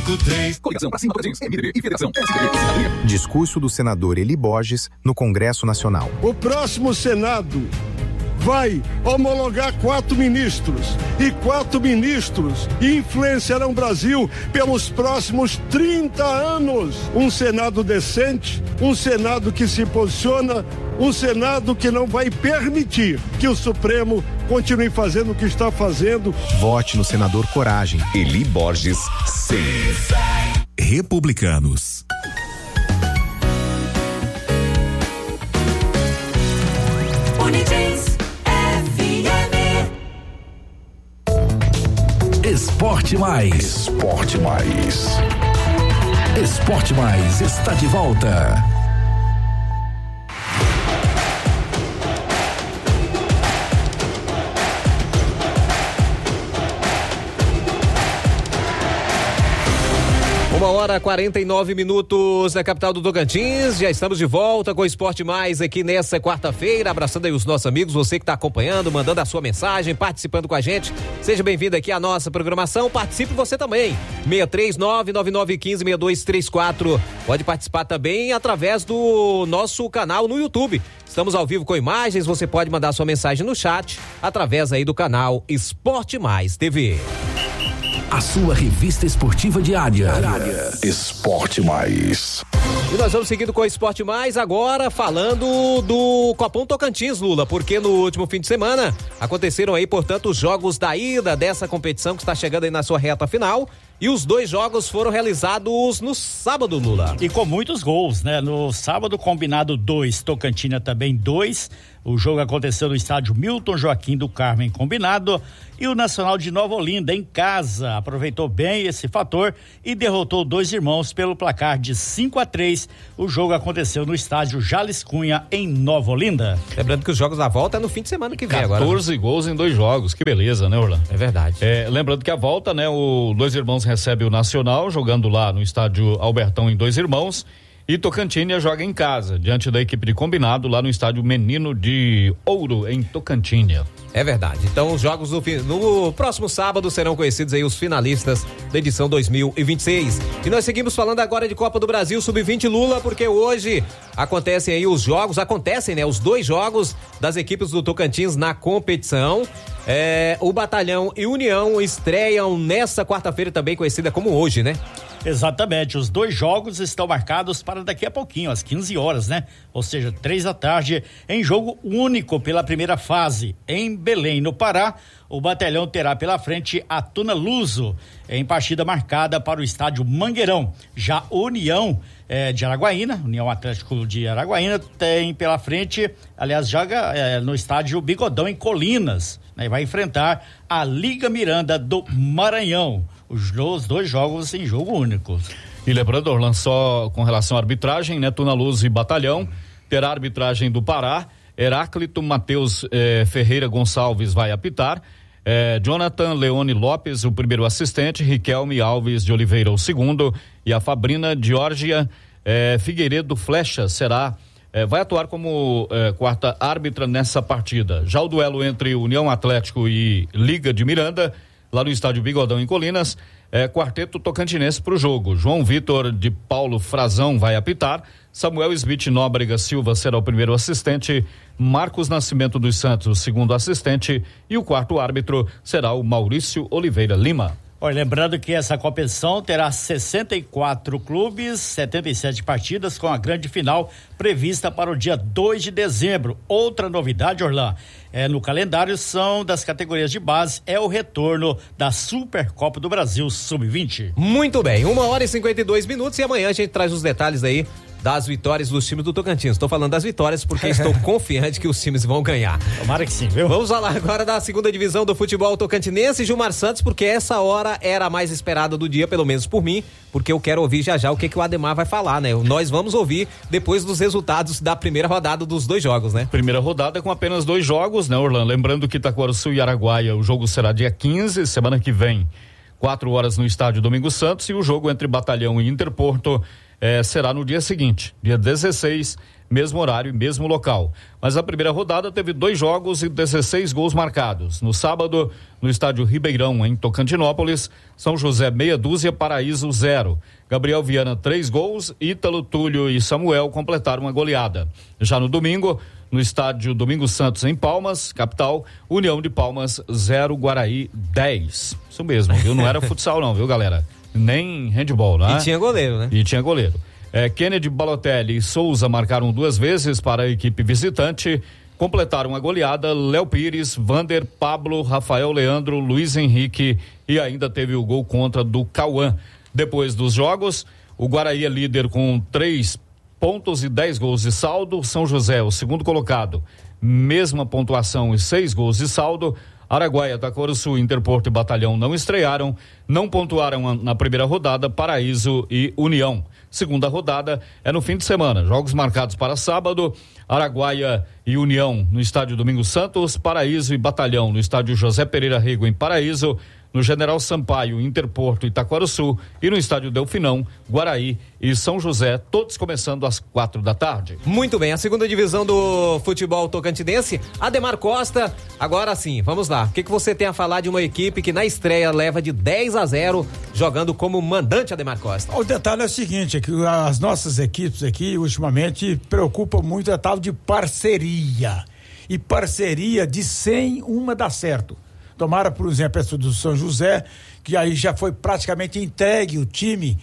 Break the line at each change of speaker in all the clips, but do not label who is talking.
5-3.
Coligação pra cima do Brasil, MDB e Federação SDB.
Discurso do senador Eli Borges no Congresso Nacional.
O próximo Senado vai homologar 4 ministros, e 4 ministros influenciarão o Brasil pelos próximos 30 anos. Um Senado decente, um Senado que se posiciona, um Senado que não vai permitir que o Supremo continue fazendo o que está fazendo.
Vote no senador Coragem.
Eli Borges, sim.
Republicanos. Esporte Mais.
Esporte Mais.
Esporte Mais está de volta.
Uma hora 49 minutos na capital do Tocantins. Já estamos de volta com o Esporte Mais aqui nessa quarta-feira. Abraçando aí os nossos amigos, você que está acompanhando, mandando a sua mensagem, participando com a gente. Seja bem-vindo aqui à nossa programação. Participe você também. 639-9915-6234. Pode participar também através do nosso canal no YouTube. Estamos ao vivo com imagens. Você pode mandar sua mensagem no chat através aí do canal Esporte Mais TV.
A sua revista esportiva diária.
Esporte Mais.
E nós vamos seguindo com o Esporte Mais, agora falando do Copom Tocantins, Lula, porque no último fim de semana aconteceram aí, portanto, os jogos da ida dessa competição que está chegando aí na sua reta final. E os 2 jogos foram realizados no sábado, Lula.
E com muitos gols, né? No sábado, combinado 2, Tocantina também 2. O jogo aconteceu no estádio Milton Joaquim do Carmo, combinado. E o Nacional de Nova Olinda, em casa, aproveitou bem esse fator e derrotou 2 irmãos pelo placar de 5-3. O jogo aconteceu no estádio Jales Cunha, em Nova Olinda.
Lembrando que os jogos da volta é no fim de semana que vem
14
agora.
14 gols em 2 jogos, que beleza, né, Orlando?
É verdade.
Lembrando que a volta, né, o 2 irmãos recebe o Nacional, jogando lá no estádio Albertão em 2 irmãos, e Tocantina joga em casa, diante da equipe de combinado, lá no estádio Menino de Ouro, em Tocantina.
É verdade. Então, os jogos no próximo sábado serão conhecidos aí os finalistas da edição 2026. E nós seguimos falando agora de Copa do Brasil Sub-20, Lula, porque hoje acontecem aí os 2 jogos das equipes do Tocantins na competição. O Batalhão e União estreiam nessa quarta-feira, também conhecida como hoje, né?
Exatamente, os 2 jogos estão marcados para daqui a pouquinho, às 15 horas, né? Ou seja, 3 da tarde, em jogo único pela primeira fase. Em Belém, no Pará, o Batalhão terá pela frente a Tuna Luso, em partida marcada para o estádio Mangueirão. Já União de Araguaína, União Atlético de Araguaína, tem pela frente, aliás, joga no estádio Bigodão, em Colinas, né? E vai enfrentar a Liga Miranda do Maranhão. Os 2 jogos em jogo único.
E lembrando, Orlando, só com relação à arbitragem, né? Tuna Luz e Batalhão, terá a arbitragem do Pará, Heráclito Matheus Ferreira Gonçalves vai apitar, Jonathan Leone Lopes, o primeiro assistente, Riquelme Alves de Oliveira, o segundo, e a Fabrina Georgia Figueiredo Flecha vai atuar como quarta árbitra nessa partida. Já o duelo entre União Atlético e Liga de Miranda, lá no estádio Bigodão, em Colinas, quarteto tocantinense para o jogo. João Vitor de Paulo Frazão vai apitar, Samuel Smith Nóbrega Silva será o primeiro assistente, Marcos Nascimento dos Santos o segundo assistente e o quarto árbitro será o Maurício Oliveira Lima.
Olha, lembrando que essa competição terá 64 clubes, 77 partidas, com a grande final prevista para o dia 2 de dezembro. Outra novidade, Orlando, no calendário são das categorias de base, o retorno da Supercopa do Brasil Sub-20.
Muito bem, 1h52 e amanhã a gente traz os detalhes aí das vitórias dos times do Tocantins. Estou falando das vitórias porque estou confiante que os times vão ganhar.
Tomara que sim, viu?
Vamos falar agora da segunda divisão do futebol tocantinense, Gilmar Santos, porque essa hora era a mais esperada do dia, pelo menos por mim, porque eu quero ouvir já o que o Ademar vai falar, né? Nós vamos ouvir depois dos resultados da primeira rodada dos 2 jogos, né?
Primeira rodada com apenas 2 jogos, né, Orlando? Lembrando que Itaquaruçu e Araguaia, o jogo será dia 15, semana que vem, 4 horas no estádio Domingos Santos, e o jogo entre Batalhão e Interporto será no dia seguinte, dia 16, mesmo horário e mesmo local. Mas a primeira rodada teve 2 jogos e 16 gols marcados. No sábado, no estádio Ribeirão, em Tocantinópolis, São José meia dúzia, Paraíso 0. Gabriel Viana 3 gols, Ítalo, Túlio e Samuel completaram a goleada. Já no domingo, no estádio Domingos Santos, em Palmas, capital, União de Palmas 0, Guaraí 10. Isso mesmo, viu? Não era futsal não, viu, galera? Nem handball, né?
E tinha goleiro, né?
E tinha goleiro. Kennedy, Balotelli e Souza marcaram 2 vezes para a equipe visitante. Completaram a goleada Léo Pires, Vander, Pablo, Rafael Leandro, Luiz Henrique e ainda teve o gol contra do Cauã. Depois dos jogos, o Guaraí é líder com 3 pontos e 10 gols de saldo. São José, o segundo colocado, mesma pontuação e 6 gols de saldo. Araguaia, Taquaruçu, Interporto e Batalhão não estrearam, não pontuaram na primeira rodada, Paraíso e União. Segunda rodada é no fim de semana, jogos marcados para sábado, Araguaia e União no estádio Domingos Santos, Paraíso e Batalhão no estádio José Pereira Rego em Paraíso, no General Sampaio, Interporto e Taquaruçu e no estádio Delfinão, Guaraí e São José, todos começando às 4 da tarde.
Muito bem, a segunda divisão do futebol tocantinense, Ademar Costa, agora sim, vamos lá, o que você tem a falar de uma equipe que na estreia leva de 10-0, jogando como mandante Ademar Costa?
O detalhe é o seguinte, é que as nossas equipes aqui, ultimamente, preocupam muito a tal de parceria, e parceria de 100 uma dá certo. Tomara, por exemplo, essa do São José, que aí já foi praticamente entregue o time.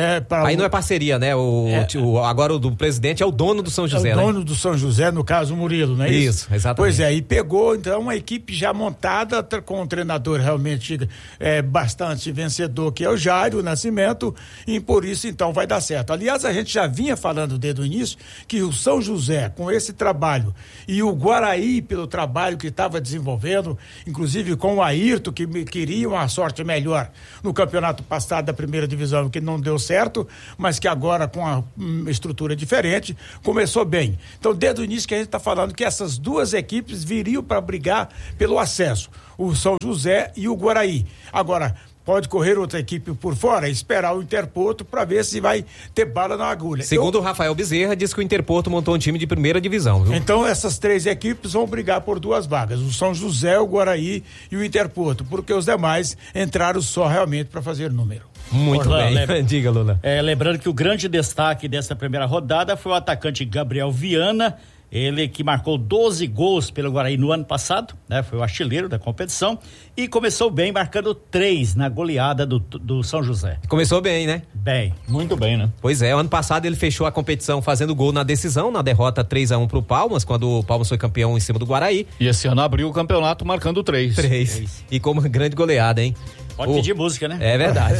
Aí não é parceria, né? Agora o do presidente é o dono do São José,
né? É o dono do São José, no caso o Murilo, não é isso?
Isso, exatamente.
Pois é, e pegou então uma equipe já montada com um treinador realmente bastante vencedor, que é o Jairo Nascimento, e por isso então vai dar certo. Aliás, a gente já vinha falando desde o início que o São José, com esse trabalho, e o Guaraí, pelo trabalho que estava desenvolvendo, inclusive com o Ayrton, que queria uma sorte melhor no campeonato passado da primeira divisão, que não deu certo, mas que agora com a estrutura diferente, começou bem. Então, desde o início que a gente está falando que essas duas equipes viriam para brigar pelo acesso, o São José e o Guaraí. Agora, pode correr outra equipe por fora, esperar o Interporto para ver se vai ter bala na agulha.
Segundo o Rafael Bezerra, diz que o Interporto montou um time de primeira divisão, viu?
Então essas 3 equipes vão brigar por 2 vagas, o São José, o Guaraí e o Interporto, porque os demais entraram só realmente para fazer número.
Muito bem, diga, Lula.
Lembrando que o grande destaque dessa primeira rodada foi o atacante Gabriel Viana, ele que marcou 12 gols pelo Guaraí no ano passado, né? Foi o artilheiro da competição e começou bem, marcando 3 na goleada do São José.
Começou bem, né?
Bem.
Muito bem, né?
Pois é, o ano passado ele fechou a competição fazendo gol na decisão, na derrota 3-1 pro Palmas, quando o Palmas foi campeão em cima do Guaraí.
E esse ano abriu o campeonato marcando 3.
E como grande goleada, hein?
Pode pedir música, né?
É verdade.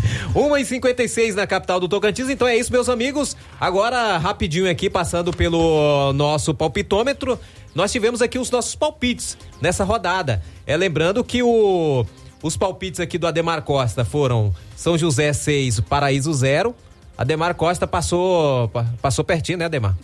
1h56 na capital do Tocantins, então é isso, meus amigos. Agora, rapidinho aqui, passando pelo nosso palpitômetro, nós tivemos aqui os nossos palpites nessa rodada. Lembrando que os palpites aqui do Ademar Costa foram São José 6, Paraíso 0. Ademar Costa passou pertinho, né, Ademar?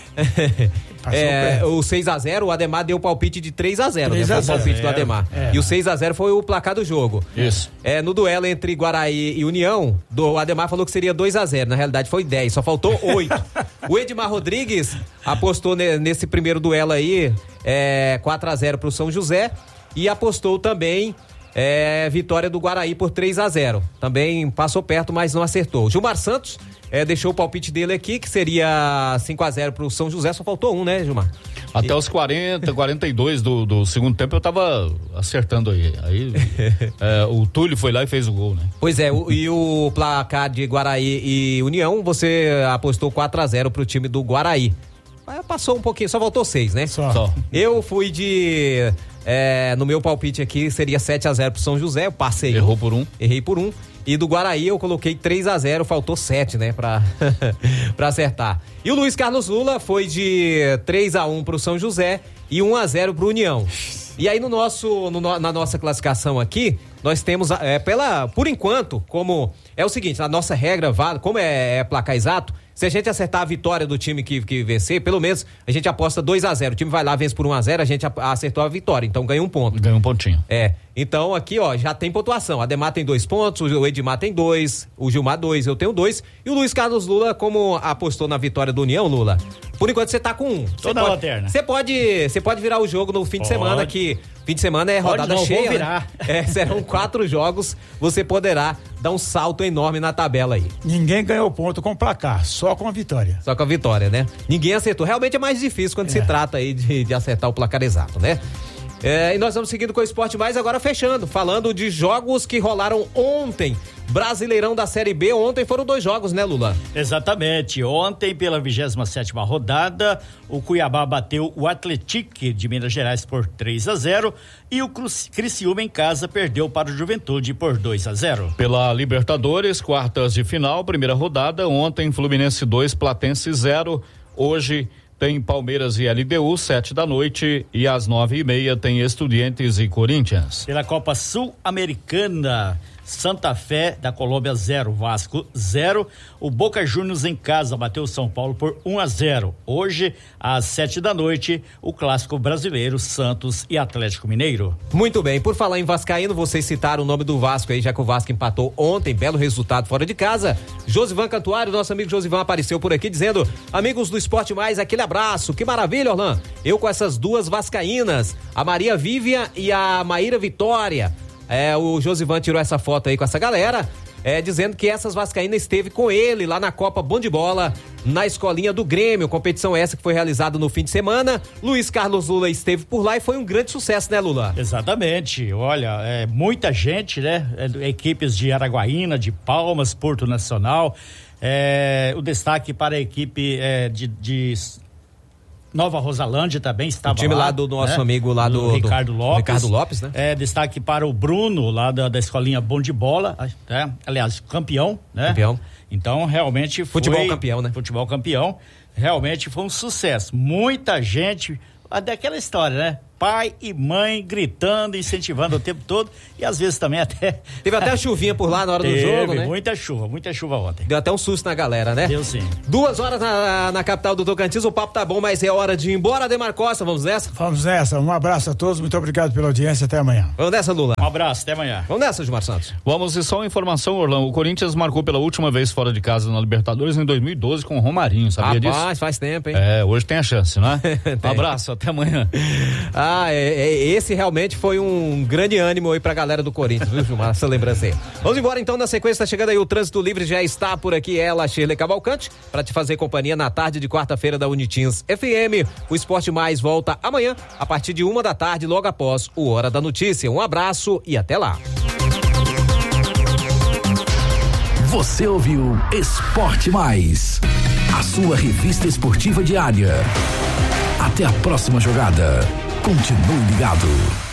O 6-0, o Ademar deu o palpite de 3-0, né? Foi o palpite do Ademar. E o 6-0 foi o placar do jogo.
Isso.
No duelo entre Guaraí e União, o Ademar falou que seria 2-0, na realidade foi 10, só faltou 8. O Edmar Rodrigues apostou nesse primeiro duelo aí, 4-0 pro São José, e apostou também vitória do Guaraí por 3-0. Também passou perto, mas não acertou. Gilmar Santos deixou o palpite dele aqui, que seria 5-0 pro São José, só faltou 1, né, Gilmar?
Até os 42 do segundo tempo eu tava acertando aí. O Túlio foi lá e fez o gol, né?
Pois é, e o placar de Guaraí e União, você apostou 4-0 pro time do Guaraí. Passou um pouquinho, só voltou 6, né?
Só.
Eu fui no meu palpite aqui seria 7-0 pro São José, eu passei. Errei por 1. E do Guaraí eu coloquei 3-0, faltou 7, né, pra acertar. E o Luiz Carlos Lula foi de 3-1 pro São José e 1-0 pro União. E aí na nossa classificação aqui, nós temos, por enquanto, como é o seguinte, a nossa regra, como é placar exato, Se a gente acertar a vitória do time que vencer, pelo menos a gente aposta 2-0. O time vai lá, vence por 1-0, a gente acertou a vitória, então ganha um ponto.
Ganha um pontinho.
Então aqui, ó, já tem pontuação. A Ademar tem 2 pontos, o Edmar tem 2, o Gilmar 2, eu tenho 2. E o Luiz Carlos Lula, como apostou na vitória do União, Lula, por enquanto você tá com 1.
Tô na lanterna.
Você pode virar o jogo no fim de semana, que fim de semana é rodada cheia.
Vou virar.
Né? Serão 4 jogos, você poderá dar um salto enorme na tabela aí.
Ninguém ganhou ponto com placar, só com a vitória.
Só com a vitória, né? Ninguém acertou. Realmente é mais difícil quando se trata aí de acertar o placar exato, né? E nós vamos seguindo com o Esporte Mais, agora fechando, falando de jogos que rolaram ontem. Brasileirão da Série B, ontem foram 2 jogos, né, Lula?
Exatamente, ontem pela 27ª rodada, o Cuiabá bateu o Atlético de Minas Gerais por 3-0 e o Criciúma em casa perdeu para o Juventude por 2-0.
Pela Libertadores, quartas de final, primeira rodada, ontem Fluminense 2, Platense 0, hoje tem Palmeiras e LDU, 7 da noite, e às 9:30 tem Estudiantes e Corinthians.
Pela Copa Sul-Americana, Santa Fé da Colômbia 0, Vasco 0. O Boca Juniors em casa bateu o São Paulo por 1-0. Hoje, às 7 da noite, o clássico brasileiro Santos e Atlético Mineiro.
Muito bem, por falar em vascaíno, vocês citaram o nome do Vasco aí, já que o Vasco empatou ontem, belo resultado fora de casa. Josivan Cantuário, nosso amigo Josivan, apareceu por aqui dizendo: amigos do Esporte Mais, aquele abraço, que maravilha, Orlan. Eu com essas 2 vascaínas, a Maria Vivian e a Maíra Vitória. O Josivan tirou essa foto aí com essa galera, dizendo que essas vascaínas esteve com ele lá na Copa Bom de Bola, na escolinha do Grêmio, competição essa que foi realizada no fim de semana. Luiz Carlos Lula esteve por lá e foi um grande sucesso, né, Lula?
Exatamente, olha, muita gente, né, equipes de Araguaína, de Palmas, Porto Nacional, o destaque para a equipe de Nova Rosalândia também estava lá.
O time lá do nosso amigo lá do
Ricardo Lopes.
Ricardo Lopes, né?
Destaque para o Bruno, lá da escolinha Bom de Bola, aliás, campeão, né?
Campeão.
Então, realmente foi...
Futebol campeão, né?
Futebol campeão. Realmente foi um sucesso. Muita gente... Daquela história, né? Pai e mãe gritando, incentivando o tempo todo e às vezes também até...
Teve até a chuvinha por lá na hora do jogo, né?
muita chuva ontem.
Deu até um susto na galera, né?
Deu sim.
2 horas na capital do Tocantins, o papo tá bom, mas é hora de ir embora, Ademar Costa, vamos nessa?
Vamos nessa, um abraço a todos, muito obrigado pela audiência, até amanhã.
Vamos nessa, Lula.
Um abraço, até amanhã.
Vamos nessa, Gilmar Santos.
Vamos, e só uma informação, Orlando, o Corinthians marcou pela última vez fora de casa na Libertadores em 2012 com o Romarinho, sabia disso?
Rapaz, faz tempo, hein?
Hoje tem a chance, né? Um abraço, até amanhã.
Esse realmente foi um grande ânimo aí pra galera do Corinthians, viu, Gilmar? Essa lembrança aí. Vamos embora então, na sequência, tá chegando aí o Trânsito Livre, já está por aqui ela, Shirley Cavalcante, pra te fazer companhia na tarde de quarta-feira da Unitins FM. O Esporte Mais volta amanhã, a partir de 1 da tarde, logo após o Hora da Notícia. Um abraço e até lá.
Você ouviu Esporte Mais, a sua revista esportiva diária. Até a próxima jogada. Continue ligado.